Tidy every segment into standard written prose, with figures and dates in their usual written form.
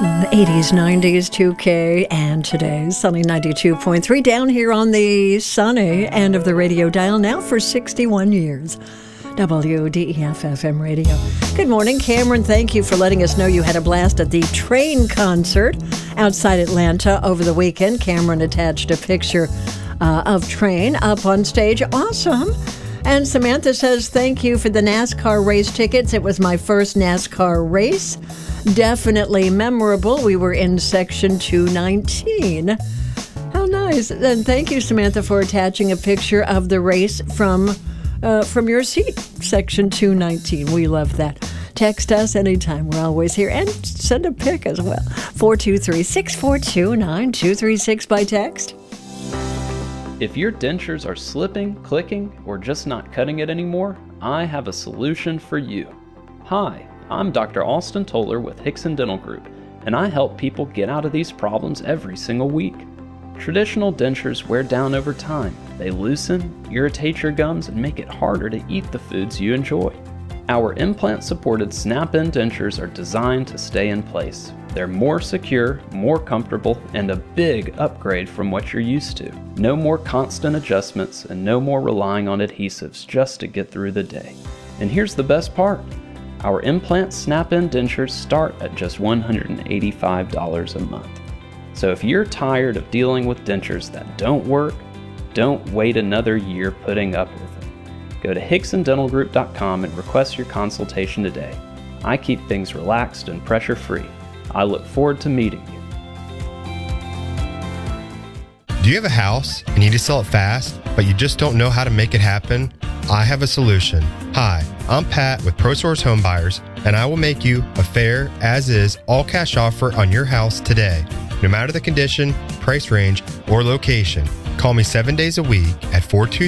80s, 90s, 2K, and today's Sunny 92.3 down here on the sunny end of the radio dial now for 61 years. WDEF FM radio. Good morning, Cameron. Thank you for letting us know you had a blast at the Train concert outside Atlanta over the weekend. Cameron attached a picture of Train up on stage. Awesome. And Samantha says, thank you for the NASCAR race tickets. It was my first NASCAR race. Definitely memorable. We were in section 219. How nice. And thank you, Samantha, for attaching a picture of the race from your seat, section 219. We love that. Text us anytime. We're always here. And send a pic as well. 423-642-9236 by text. If your dentures are slipping, clicking, or just not cutting it anymore, I have a solution for you. Hi, I'm Dr. Austin Toller with Hickson Dental Group, and I help people get out of these problems every single week. Traditional dentures wear down over time. They loosen, irritate your gums, and make it harder to eat the foods you enjoy. Our implant-supported snap-in dentures are designed to stay in place. They're more secure, more comfortable, and a big upgrade from what you're used to. No more constant adjustments and no more relying on adhesives just to get through the day. And here's the best part. Our implant snap-in dentures start at just $185 a month. So if you're tired of dealing with dentures that don't work, don't wait another year putting up with it. Go to HicksonDentalGroup.com and request your consultation today. I keep things relaxed and pressure-free. I look forward to meeting you. Do you have a house and you need to sell it fast, but you just don't know how to make it happen? I have a solution. Hi, I'm Pat with ProSource Home Buyers, and I will make you a fair, as-is, all-cash offer on your house today. No matter the condition, price range, or location, call me 7 days a week at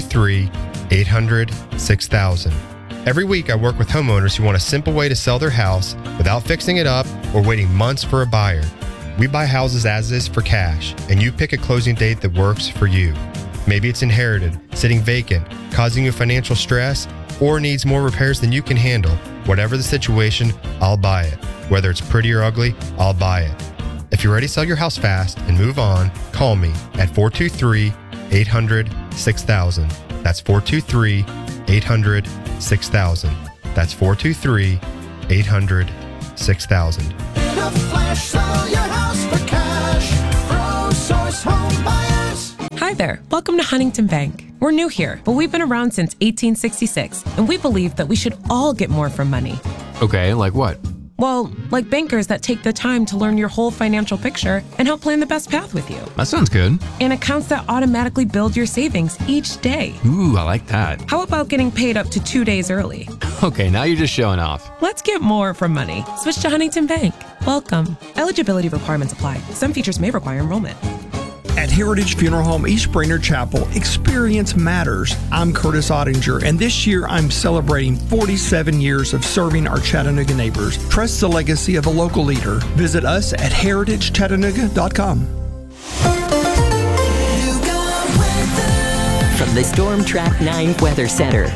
423-800-6000. Every week I work with homeowners who want a simple way to sell their house without fixing it up or waiting months for a buyer. We buy houses as is for cash, and you pick a closing date that works for you. Maybe it's inherited, sitting vacant, causing you financial stress, or needs more repairs than you can handle. Whatever the situation, I'll buy it. Whether it's pretty or ugly, I'll buy it. If you're ready to sell your house fast and move on, call me at 423-800-6000. That's 423-800-6000. That's 423-800-6000. In a flash, sell your house for cash. ProSource Home Buyers. Hi there. Welcome to Huntington Bank. We're new here, but we've been around since 1866, and we believe that we should all get more from money. Okay, like what? Well, like bankers that take the time to learn your whole financial picture and help plan the best path with you. That sounds good. And accounts that automatically build your savings each day. Ooh, I like that. How about getting paid up to 2 days early? Okay, now you're just showing off. Let's get more from money. Switch to Huntington Bank. Welcome. Eligibility requirements apply. Some features may require enrollment. At Heritage Funeral Home East Brainerd Chapel, experience matters. I'm Curtis Ottinger, and this year I'm celebrating 47 years of serving our Chattanooga neighbors. Trust the legacy of a local leader. Visit us at heritagechattanooga.com. From the Storm Track 9 Weather Center.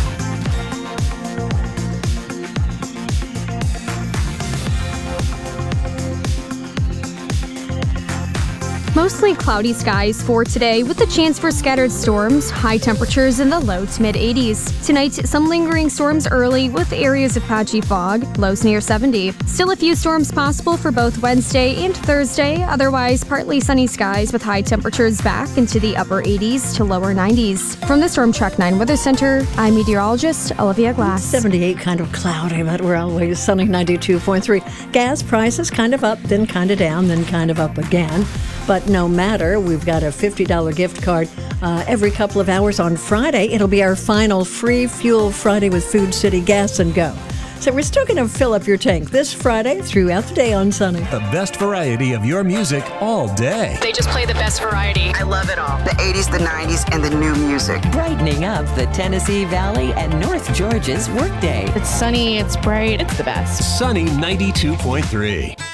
Mostly cloudy skies for today with a chance for scattered storms, high temperatures in the low to mid 80s. Tonight, some lingering storms early with areas of patchy fog, lows near 70. Still a few storms possible for both Wednesday and Thursday, otherwise partly sunny skies with high temperatures back into the upper 80s to lower 90s. From the Storm Track 9 Weather Center, I'm meteorologist Olivia Glass. 78 kind of cloudy, but we're always sunny 92.3. Gas prices kind of up, then kind of down, then kind of up again. But no matter, we've got a $50 gift card every couple of hours on Friday. It'll be our final free fuel Friday with Food City Gas and Go. So we're still going to fill up your tank this Friday throughout the day on Sunny. The best variety of your music all day. They just play the best variety. I love it all. The 80s, the 90s, and the new music. Brightening up the Tennessee Valley and North Georgia's workday. It's sunny, it's bright, it's the best. Sunny 92.3.